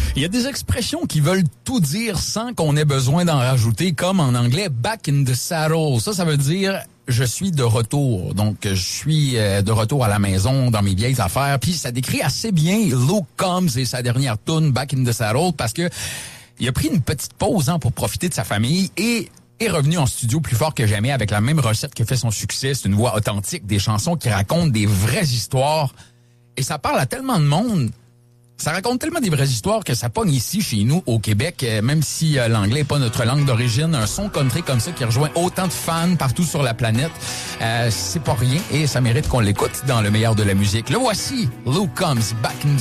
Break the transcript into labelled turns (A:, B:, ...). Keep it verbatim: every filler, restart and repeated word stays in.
A: Il y a des expressions qui veulent tout dire sans qu'on ait besoin d'en rajouter, comme en anglais « back in the saddle ». Ça, ça veut dire « je suis de retour ». Donc, je suis de retour à la maison dans mes vieilles affaires. Puis, ça décrit assez bien Luke Combs et sa dernière tune « Back in the saddle » parce que il a pris une petite pause hein, pour profiter de sa famille et est revenu en studio plus fort que jamais avec la même recette qui fait son succès. C'est une voix authentique, des chansons qui racontent des vraies histoires. Et ça parle à tellement de monde. Ça raconte tellement des vraies histoires que ça pogne ici, chez nous, au Québec, euh, même si euh, l'anglais n'est pas notre langue d'origine. Un son country comme ça qui rejoint autant de fans partout sur la planète, euh, c'est pas rien et ça mérite qu'on l'écoute dans le meilleur de la musique. Le voici, Luke Combs, Back in the